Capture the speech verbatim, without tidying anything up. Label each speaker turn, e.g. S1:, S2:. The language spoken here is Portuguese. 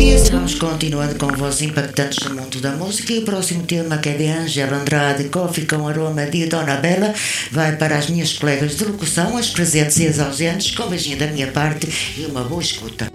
S1: Estamos continuando com vozes impactantes do mundo da música e o próximo tema, que é de Ângela Andrade, Coffee com aroma de Dona Bela, vai para as minhas colegas de locução, as presentes e as ausentes, com um beijinho da minha parte e uma boa escuta.